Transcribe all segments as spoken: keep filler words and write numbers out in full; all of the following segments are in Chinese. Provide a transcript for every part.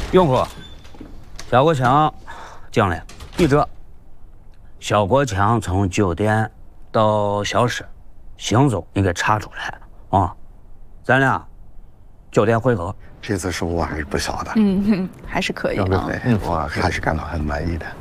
永和，小国强进来，你这小国强从酒店到消失行踪，你给查出来了啊！咱俩酒店会合。 这次收获还是不小的。 嗯，还是可以啊。 对，我还是感到很满意的。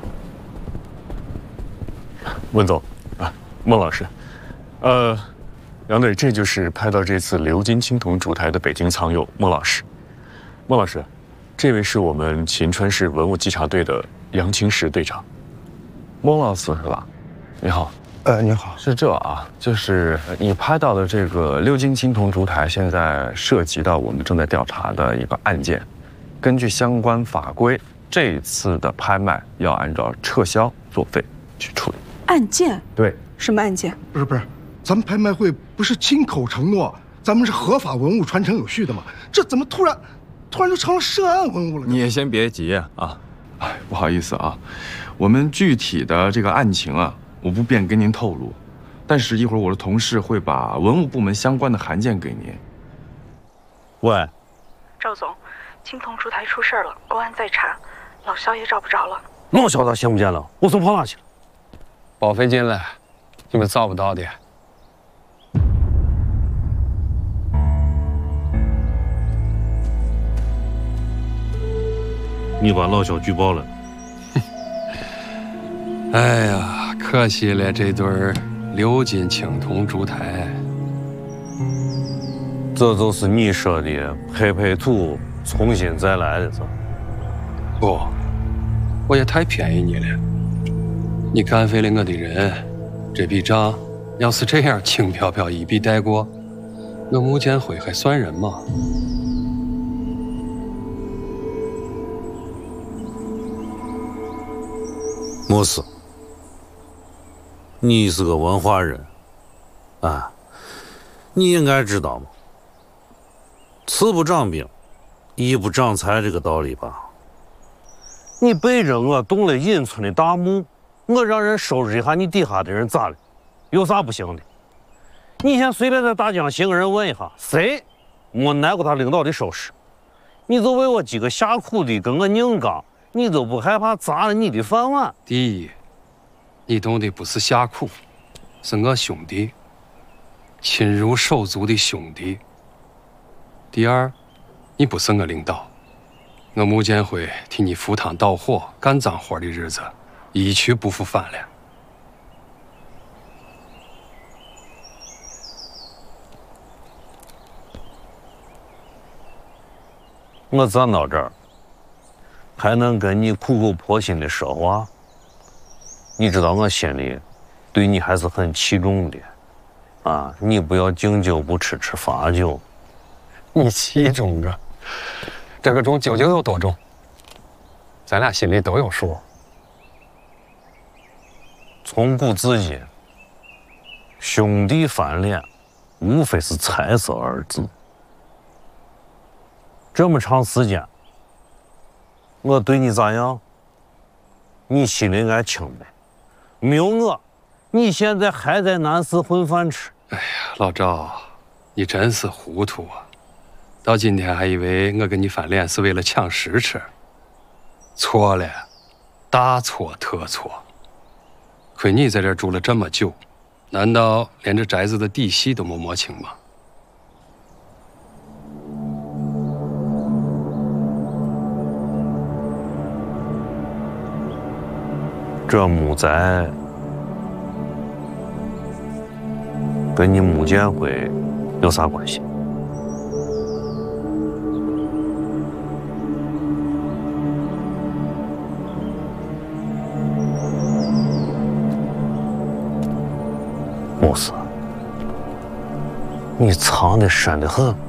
温总啊，孟老师，呃，杨队，这就是拍到这次鎏金青铜烛台的北京藏友孟老师。孟老师，这位是我们秦川市文物稽查队的杨清石队长。 孟老师是吧？你好。 呃，你好。 是这啊，就是你拍到的这个鎏金青铜烛台，现在涉及到我们正在调查的一个案件。根据相关法规，这一次的拍卖要按照撤销作废去处理。 案件？ 对。 什么案件？ 不是不是，咱们拍卖会不是亲口承诺咱们是合法文物传承有序的吗？这怎么突然突然就成了涉案文物了？ 你也先别急啊！ 哎，不好意思啊，我们具体的这个案情啊，我不便跟您透露，但是一会儿我的同事会把文物部门相关的函件给您。 喂， 赵总，青铜烛台出事了，公安在查，老肖也找不着了。 老肖咋寻不见了？我送跑哪去了？ 保费进来，你们找不到的。 你把老肖举报了？ 哎呀，可惜了这对鎏金青铜烛台。 这就是你说的拍拍土，重新再来的，是吧？ 不，我也太便宜你了。你干废了我的人，这笔账要是这样轻飘飘一笔带过，我穆建辉还算人吗？ 没事，你是个文化人，啊，你应该知道嘛，慈不长兵，义不长财这个道理吧？你背着我动了引村的大墓，我让人收拾一下你底下的人咋了？有啥不行的？你先随便在大江兴人问一下，谁没挨过他领导的收拾？你就为我几个下苦的跟我硬刚，你都不害怕砸了你的饭碗？ 第一，你动的不是下苦，是我兄弟，亲如手足的兄弟。第二，你不是我领导，我穆建辉替你赴汤蹈火干脏活的日子一去不复返了。 我站到这儿，还能跟你苦口婆心的说话，你知道我心里对你还是很器重的，啊，你不要敬酒不吃吃罚酒。 你器重个，这个重究竟有多重？咱俩心里都有数。 从古至今，兄弟翻脸，无非是财色二字。这么长时间，我对你咋样？你心里应该清白。没有我，你现在还在南市混饭吃。 哎呀，老赵，你真是糊涂啊！到今天还以为我跟你翻脸是为了抢食吃，错了，大错特错。亏你在这儿住了这么久，难道连这宅子的底细都没摸清吗？ 这墓宅跟你穆建辉有啥关系？没事，你藏的深得很。